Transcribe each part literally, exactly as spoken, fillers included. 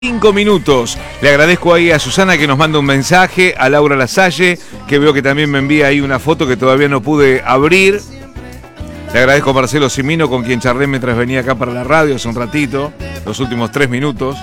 Cinco minutos. Le agradezco ahí a Susana que nos manda un mensaje, a Laura Lasalle, que veo que también me envía ahí una foto que todavía no pude abrir. Le agradezco a Marcelo Cimino, con quien charlé mientras venía acá para la radio hace un ratito, los últimos tres minutos.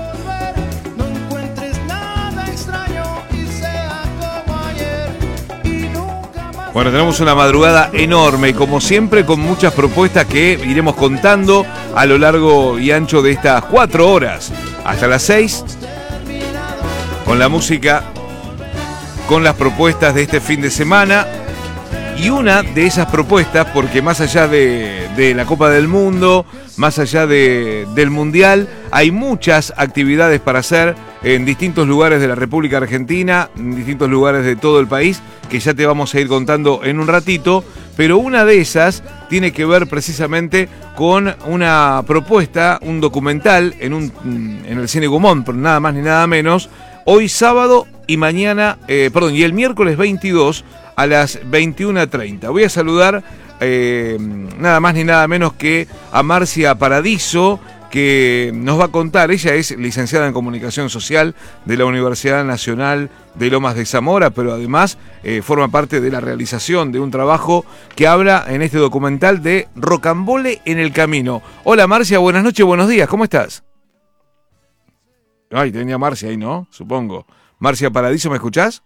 Bueno, tenemos una madrugada enorme y como siempre con muchas propuestas que iremos contando a lo largo y ancho de estas cuatro horas. Hasta las seis, con la música, con las propuestas de este fin de semana. Y una de esas propuestas, porque más allá de, de la Copa del Mundo, más allá de, del Mundial, hay muchas actividades para hacer en distintos lugares de la República Argentina, en distintos lugares de todo el país, que ya te vamos a ir contando en un ratito, pero una de esas tiene que ver precisamente con una propuesta, un documental en, un, en el Cine Gumón, pero nada más ni nada menos, hoy sábado y mañana, eh, perdón, y el miércoles veintidós a las veintiuna treinta. Voy a saludar eh, nada más ni nada menos que a Marcia Paradiso, que nos va a contar. Ella es licenciada en Comunicación Social de la Universidad Nacional de Lomas de Zamora, pero además eh, forma parte de la realización de un trabajo que habla en este documental de Rocambole en el Camino. Hola Marcia, buenas noches, buenos días, ¿cómo estás? Ay, tenía Marcia ahí, ¿no? Supongo. Marcia Paradiso, ¿me escuchás?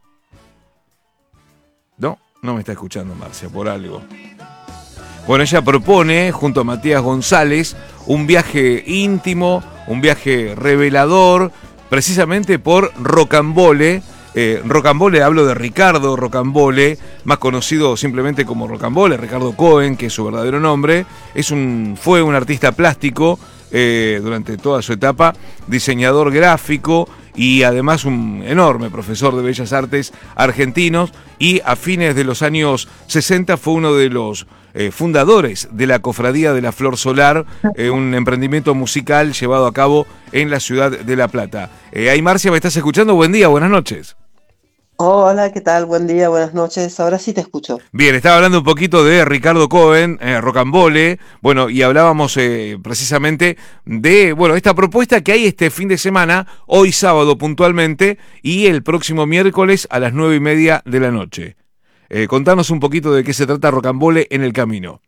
No, no me está escuchando Marcia, por algo. Bueno, ella propone, junto a Matías González, un viaje íntimo, un viaje revelador, precisamente por Rocambole. Eh, Rocambole, hablo de Ricardo Rocambole, más conocido simplemente como Rocambole, Ricardo Cohen, que es su verdadero nombre. Es un, fue un artista plástico eh, durante toda su etapa, diseñador gráfico y además un enorme profesor de Bellas Artes argentinos, y a fines de los años sesenta fue uno de los eh, fundadores de la Cofradía de la Flor Solar, eh, un emprendimiento musical llevado a cabo en la ciudad de La Plata. Eh, ahí Marcia, ¿me estás escuchando? Buen día, buenas noches. Hola, ¿qué tal? Buen día, buenas noches. Ahora sí te escucho. Bien, estaba hablando un poquito de Ricardo Cohen, eh, Rocambole, bueno, y hablábamos eh, precisamente de, bueno, esta propuesta que hay este fin de semana, hoy sábado puntualmente, y el próximo miércoles a las nueve y media de la noche. Eh, contanos un poquito de qué se trata Rocambole en el Camino.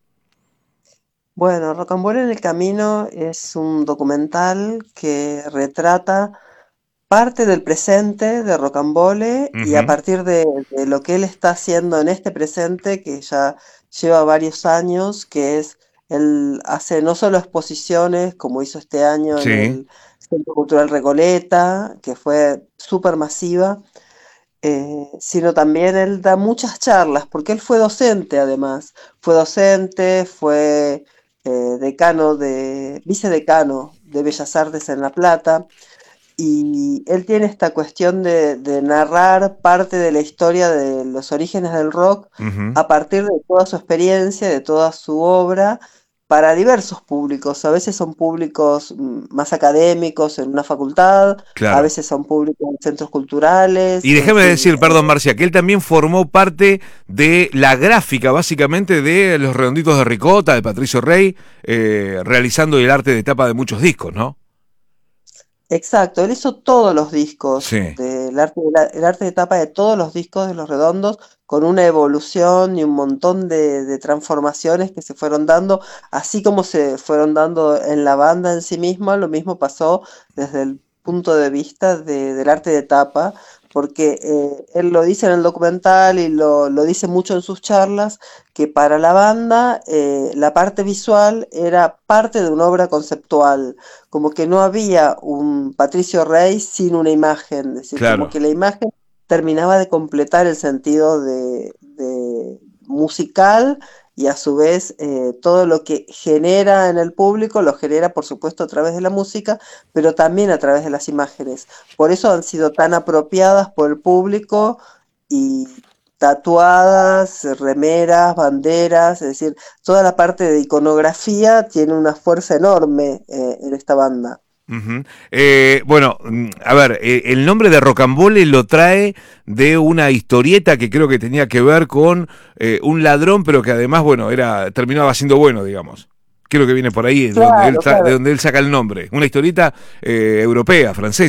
Bueno, Rocambole en el Camino es un documental que retrata parte del presente de Rocambole, uh-huh. Y a partir de, de lo que él está haciendo en este presente, que ya lleva varios años, que es, él hace no solo exposiciones, como hizo este año sí. en el Centro Cultural Recoleta, que fue súper masiva, eh, sino también él da muchas charlas, porque él fue docente además, fue docente, fue eh, decano de, vicedecano de Bellas Artes en La Plata. Y él tiene esta cuestión de, de narrar parte de la historia de los orígenes del rock uh-huh. a partir de toda su experiencia, de toda su obra, para diversos públicos. A veces son públicos más académicos en una facultad, claro. A veces son públicos en centros culturales. Y déjame decir, perdón Marcia, que él también formó parte de la gráfica, básicamente, de Los Redonditos de Ricota, de Patricio Rey, eh, realizando el arte de tapa de muchos discos, ¿no? Exacto, él hizo todos los discos, sí. del arte, el arte de tapa de todos los discos de Los Redondos, con una evolución y un montón de, de transformaciones que se fueron dando, así como se fueron dando en la banda en sí misma. Lo mismo pasó desde el punto de vista de, del arte de tapa, porque eh, él lo dice en el documental y lo, lo dice mucho en sus charlas, que para la banda eh, la parte visual era parte de una obra conceptual, como que no había un Patricio Rey sin una imagen, es decir, claro. como que la imagen terminaba de completar el sentido de, de musical, y a su vez eh, todo lo que genera en el público lo genera por supuesto a través de la música, pero también a través de las imágenes. Por eso han sido tan apropiadas por el público, y tatuadas, remeras, banderas, es decir, toda la parte de iconografía tiene una fuerza enorme eh, en esta banda. Uh-huh. Eh, bueno, a ver, eh, el nombre de Rocambole lo trae de una historieta que creo que tenía que ver con eh, un ladrón, pero que además, bueno, era terminaba siendo bueno, digamos. Creo que viene por ahí, de, Claro, donde él, sa- claro. de donde él saca el nombre. Una historieta eh, europea, francesa.